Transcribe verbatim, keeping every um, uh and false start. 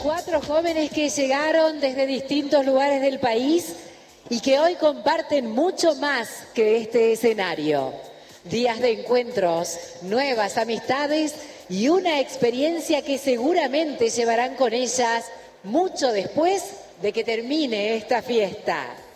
Cuatro jóvenes que llegaron desde distintos lugares del país y que hoy comparten mucho más que este escenario. Días de encuentros, nuevas amistades y una experiencia que seguramente llevarán con ellas mucho después de que termine esta fiesta.